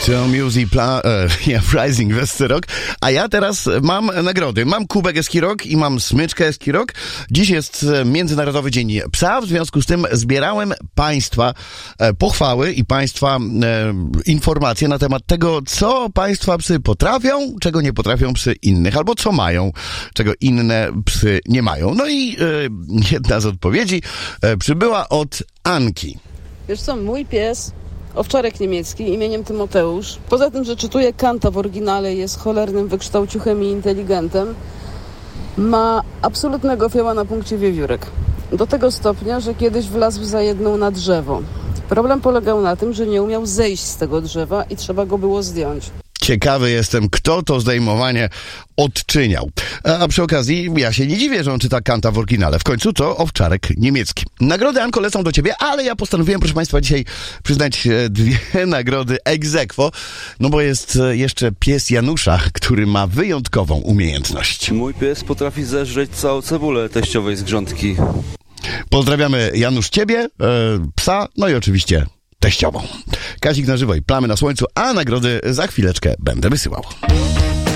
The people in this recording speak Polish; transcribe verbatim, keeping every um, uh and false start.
To Music Pla- e, yeah, Rising Westerok. A ja teraz mam nagrody. Mam kubek Eskirok i mam smyczkę Eskirok. Dziś jest Międzynarodowy Dzień Psa, w związku z tym zbierałem Państwa e, pochwały i Państwa e, informacje na temat tego, co Państwa psy potrafią, czego nie potrafią psy innych, albo co mają, czego inne psy nie mają. No i e, jedna z odpowiedzi e, przybyła od Anki. Wiesz co, mój pies, owczarek niemiecki imieniem Tymoteusz, poza tym, że czytuje Kanta w oryginale, jest cholernym wykształciuchem i inteligentem, ma absolutnego fioła na punkcie wiewiórek. Do tego stopnia, że kiedyś wlazł za jedną na drzewo. Problem polegał na tym, że nie umiał zejść z tego drzewa i trzeba go było zdjąć. Ciekawy jestem, kto to zdejmowanie odczyniał. A przy okazji, ja się nie dziwię, że on czyta Kanta w oryginale. W końcu to owczarek niemiecki. Nagrody, Anko, lecą do ciebie, ale ja postanowiłem, proszę Państwa, dzisiaj przyznać dwie nagrody ex aequo, no bo jest jeszcze pies Janusza, który ma wyjątkową umiejętność. Mój pies potrafi zeżreć całą cebulę teściowej z grządki. Pozdrawiamy, Janusz, ciebie, e, psa, no i oczywiście teściową. Kazik na żywo i Plamy na słońcu, a nagrody za chwileczkę będę wysyłał.